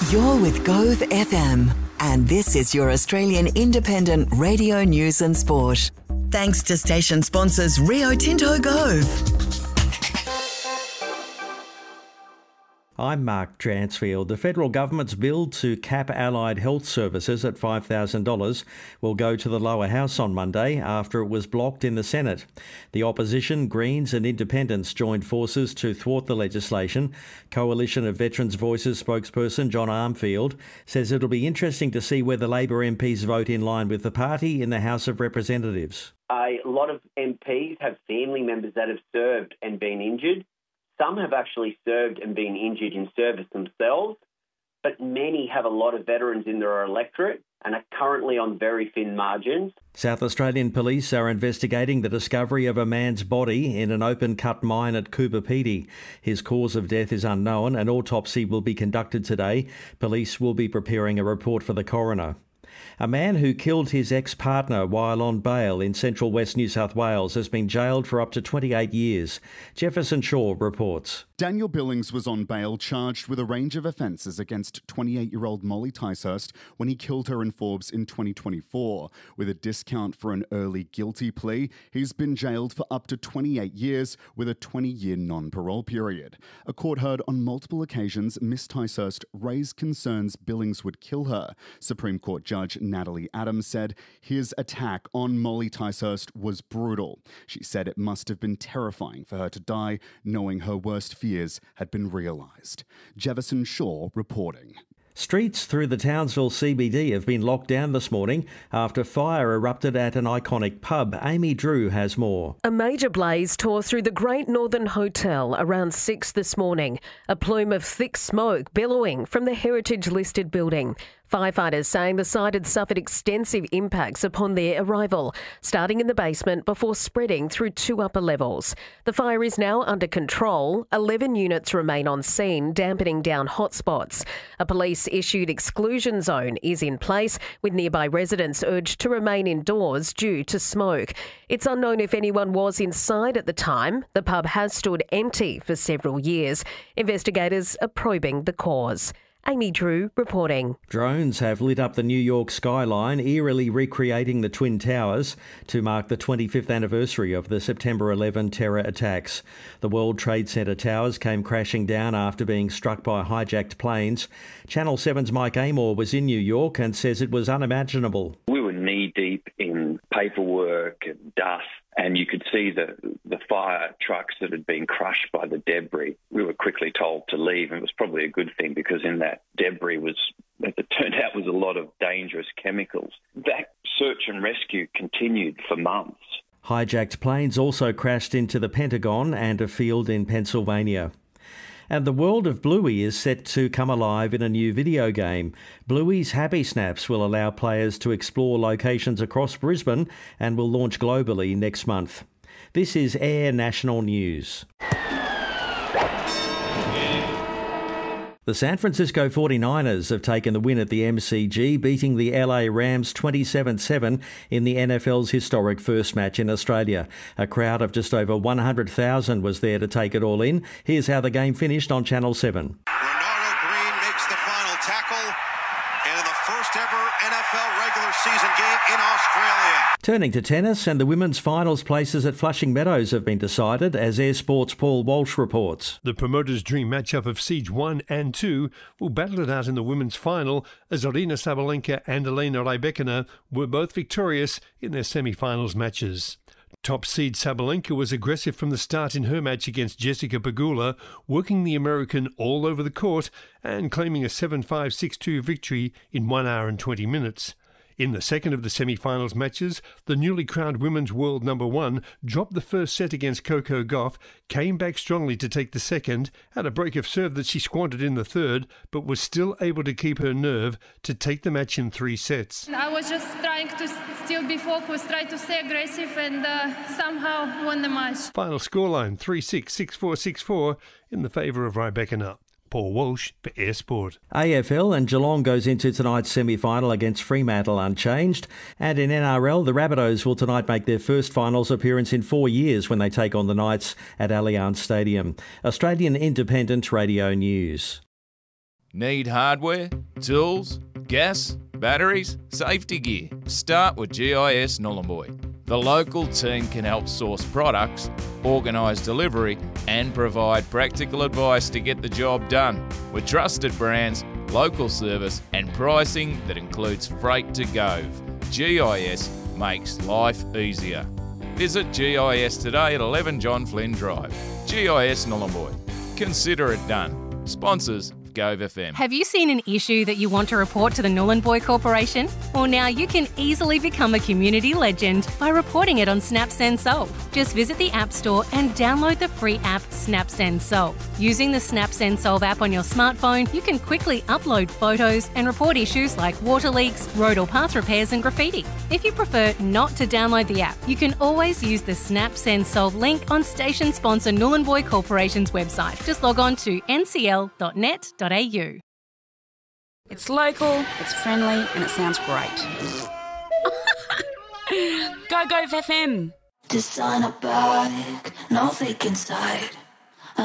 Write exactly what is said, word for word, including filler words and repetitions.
You're with Gove F M, and this is your Australian independent radio news and sport. Thanks to station sponsors Rio Tinto Gove. I'm Mark Dransfield. The federal government's bill to cap allied health services at five thousand dollars will go to the lower house on Monday after it was blocked in the Senate. The opposition, Greens and Independents joined forces to thwart the legislation. Coalition of Veterans Voices spokesperson John Armfield says it'll be interesting to see whether Labor M Ps vote in line with the party in the House of Representatives. A lot of M Ps have family members that have served and been injured. Some have actually served and been injured in service themselves, but many have a lot of veterans in their electorate and are currently on very thin margins. South Australian police are investigating the discovery of a man's body in an open-cut mine at Coober Pedy. His cause of death is unknown. An autopsy will be conducted today. Police will be preparing a report for the coroner. A man who killed his ex-partner while on bail in central West New South Wales has been jailed for up to twenty-eight years. Jefferson Shaw reports. Daniel Billings was on bail charged with a range of offences against twenty-eight-year-old Molly Ticehurst when he killed her in Forbes in twenty twenty-four. With a discount for an early guilty plea, he's been jailed for up to twenty-eight years with a twenty-year non-parole period. A court heard on multiple occasions Miss Ticehurst raised concerns Billings would kill her. Supreme Court Judge Natalie Adams said his attack on Molly Ticehurst was brutal. She said it must have been terrifying for her to die, knowing her worst fears had been realised. Jefferson Shaw reporting. Streets through the Townsville C B D have been locked down this morning after fire erupted at an iconic pub. Amy Drew has more. A major blaze tore through the Great Northern Hotel around six this morning. A plume of thick smoke billowing from the heritage-listed building. Firefighters saying the site had suffered extensive impacts upon their arrival, starting in the basement before spreading through two upper levels. The fire is now under control. eleven units remain on scene, dampening down hotspots. A police-issued exclusion zone is in place, with nearby residents urged to remain indoors due to smoke. It's unknown if anyone was inside at the time. The pub has stood empty for several years. Investigators are probing the cause. Amy Drew reporting. Drones have lit up the New York skyline, eerily recreating the Twin Towers to mark the twenty-fifth anniversary of the September eleventh terror attacks. The World Trade Center towers came crashing down after being struck by hijacked planes. Channel seven's Mike Amor was in New York and says it was unimaginable. We were knee-deep in paperwork and dust, and you could see the, the fire trucks that had been crushed by the debris. We were quickly told to leave, and it was probably a good thing because in that debris was, as it turned out, was a lot of dangerous chemicals. That search and rescue continued for months. Hijacked planes also crashed into the Pentagon and a field in Pennsylvania. And the world of Bluey is set to come alive in a new video game. Bluey's Happy Snaps will allow players to explore locations across Brisbane and will launch globally next month. This is Air National News. The San Francisco forty-niners have taken the win at the M C G, beating the L A Rams twenty-seven seven in the N F L's historic first match in Australia. A crowd of just over one hundred thousand was there to take it all in. Here's how the game finished on Channel seven. Ronaldo Green makes the final tackle in the first ever N F L regular season game in Australia. Turning to tennis, and the women's finals places at Flushing Meadows have been decided, as Air Sport's Paul Walsh reports. The promoters' dream matchup of Siege one and two will battle it out in the women's final, as Aryna Sabalenka and Elena Rybakina were both victorious in their semi-finals matches. Top seed Sabalenka was aggressive from the start in her match against Jessica Pegula, working the American all over the court and claiming a seven five six two victory in one hour and twenty minutes. In the second of the semi-finals matches, the newly crowned women's world number one dropped the first set against Coco Gauff, came back strongly to take the second, had a break of serve that she squandered in the third, but was still able to keep her nerve to take the match in three sets. I was just trying to still be focused, try to stay aggressive, and uh, somehow won the match. Final scoreline three six, six four, six four in the favour of Rybakina. Paul Walsh for Air Sport. A F L and Geelong goes into tonight's semi-final against Fremantle unchanged. And in N R L, the Rabbitohs will tonight make their first finals appearance in four years when they take on the Knights at Allianz Stadium. Australian Independent Radio News. Need hardware, tools, gas, batteries, safety gear? Start with G I S Nhulunbuy. The local team can help source products, organise delivery and provide practical advice to get the job done. With trusted brands, local service and pricing that includes freight to Gove. G I S makes life easier. Visit G I S today at eleven John Flynn Drive. G I S Nhulunbuy. Consider it done. Sponsors Gove F M. Have you seen an issue that you want to report to the Nhulunbuy Corporation? Well, now you can easily become a community legend by reporting it on SnapSend Solve. Just visit the App Store and download the free app SnapSend Solve. Using the SnapSend Solve app on your smartphone, you can quickly upload photos and report issues like water leaks, road or path repairs and graffiti. If you prefer not to download the app, you can always use the SnapSend Solve link on station sponsor Nhulunbuy Corporation's website. Just log on to n c l dot net dot a u. It's local, it's friendly, and it sounds great. Go Gove F M. Designer bag, no fake inside.